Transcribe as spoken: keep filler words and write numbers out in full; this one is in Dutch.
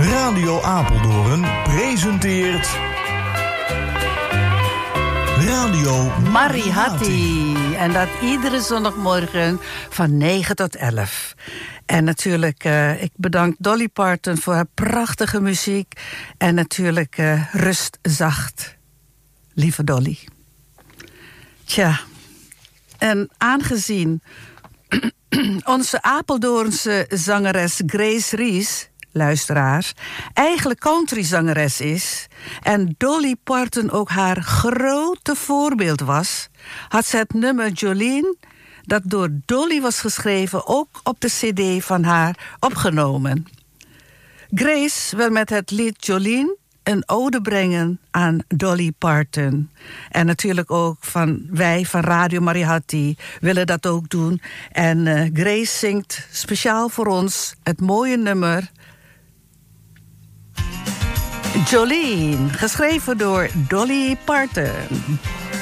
Radio Apeldoorn presenteert Radio Marihati. En dat iedere zondagmorgen van negen tot elf. En natuurlijk, uh, ik bedank Dolly Parton voor haar prachtige muziek. En natuurlijk uh, rust zacht. Lieve Dolly. Tja, en aangezien onze Apeldoornse zangeres Grace Ries, luisteraars, eigenlijk countryzangeres is en Dolly Parton ook haar grote voorbeeld was, had ze het nummer Jolene, dat door Dolly was geschreven, ook op de cd van haar opgenomen. Grace wil met het lied Jolene een ode brengen aan Dolly Parton. En natuurlijk ook van wij van Radio Marihati willen dat ook doen. En uh, Grace zingt speciaal voor ons het mooie nummer Jolene, geschreven door Dolly Parton.